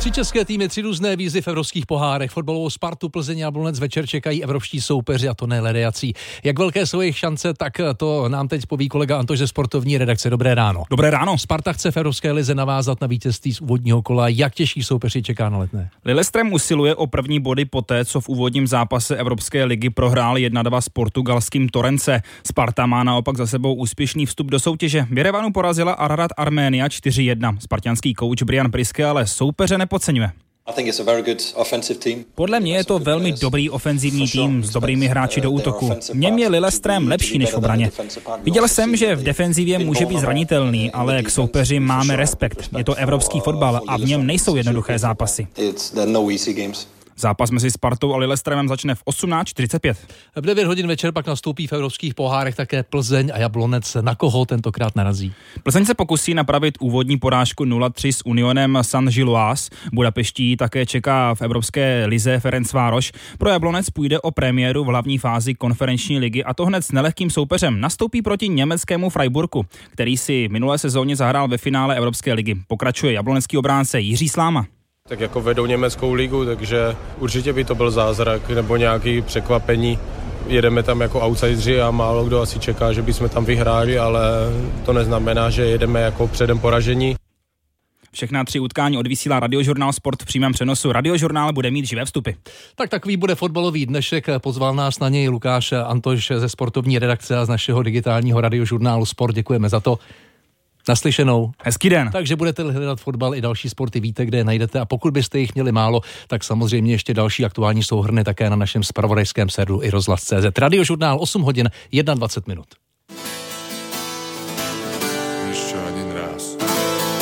3 české týmy, 3 různé výzvy v evropských pohárech. Fotbalovou Spartu, Plzeň a Jablonec večer čekají evropští soupeři, a to ne ledajací. Jak velké jsou jejich šance, tak to nám teď poví kolega Antoš ze sportovní redakce. Dobré ráno. Dobré ráno. Sparta chce v evropské lize navázat na vítězství z úvodního kola. Jak těžší soupeři čeká na Letné? Lillestrøm usiluje o první body poté, co v úvodním zápase Evropské ligy prohrál 1-2 s portugalským Torrence. Sparta má naopak za sebou úspěšný vstup do soutěže. V Jerevanu porazila Ararat Arménia 4-1. Spartanský kouč Brian Priske ale soupeře nepodceňuje. Podle mě je to velmi dobrý ofenzivní tým s dobrými hráči do útoku. V něm je Lillestrøm lepší než v obraně. Viděl jsem, že v defenzivě může být zranitelný, ale k soupeři máme respekt. Je to evropský fotbal a v něm nejsou jednoduché zápasy. Zápas mezi Spartou a Lillestrømem začne v 18:45. V 9 hodin večer pak nastoupí v evropských pohárech také Plzeň a Jablonec. Na koho tentokrát narazí? Plzeň se pokusí napravit úvodní porážku 0-3 s Unionem Saint-Gilloise. Budapeští také čeká v evropské lize Ferencvároš. Pro Jablonec půjde o premiéru v hlavní fázi konferenční ligy, a to hned s nelehkým soupeřem. Nastoupí proti německému Freiburgu, který si minulé sezóně zahrál ve finále Evropské ligy. Pokračuje jablonecký obránce Jiří Sláma. Tak jako vedou německou ligu, takže určitě by to byl zázrak nebo nějaké překvapení. Jedeme tam jako outsideri a málo kdo asi čeká, že bychom tam vyhráli, ale to neznamená, že jedeme jako předem poražení. Všechna 3 utkání odvysílá Radiožurnál Sport v přímém přenosu. Radiožurnál bude mít živé vstupy. Tak takový bude fotbalový dnešek. Pozval nás na něj Lukáš Antoš ze sportovní redakce a z našeho digitálního Radiožurnálu Sport. Děkujeme za to. Naslyšenou. Hezký den. Takže budete hledat fotbal i další sporty, víte, kde je najdete, a pokud byste jich měli málo, tak samozřejmě ještě další aktuální souhrny také na našem zpravodajském serveru i rozhlas.cz. Radiožurnál 8 hodin 21 minut.